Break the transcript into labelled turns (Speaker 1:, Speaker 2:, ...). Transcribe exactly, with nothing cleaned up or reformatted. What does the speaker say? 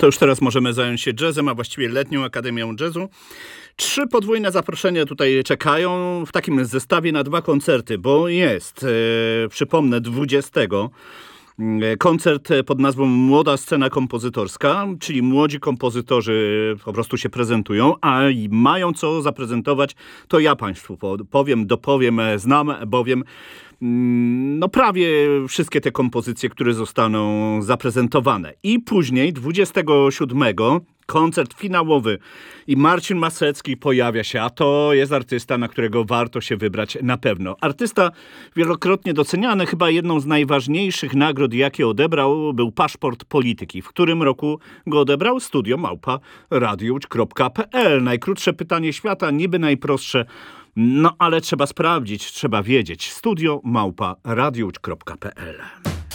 Speaker 1: To już teraz możemy zająć się jazzem, a właściwie Letnią Akademią Jazzu. Trzy podwójne zaproszenia tutaj czekają w takim zestawie na dwa koncerty, bo jest, e, przypomnę, dwudziestego koncert pod nazwą Młoda Scena Kompozytorska, czyli młodzi kompozytorzy po prostu się prezentują, a i mają co zaprezentować, to ja Państwu powiem, dopowiem, znam bowiem no prawie wszystkie te kompozycje, które zostaną zaprezentowane. I później dwudziestego siódmego koncert finałowy i Marcin Masecki pojawia się, a to jest artysta, na którego warto się wybrać na pewno. Artysta wielokrotnie doceniany, chyba jedną z najważniejszych nagród, jakie odebrał, był Paszport Polityki. W którym roku go odebrał? Studio małpa radiuć kropka pe el. Najkrótsze pytanie świata, niby najprostsze, no ale trzeba sprawdzić, trzeba wiedzieć. Studio małpa radiuć kropka pe el.